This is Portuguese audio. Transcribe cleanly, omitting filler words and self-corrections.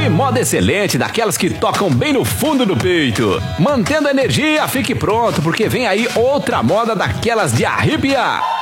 de moda excelente, daquelas que tocam bem no fundo do peito. Mantendo a energia, fique pronto, porque vem aí outra moda daquelas de arrepiar.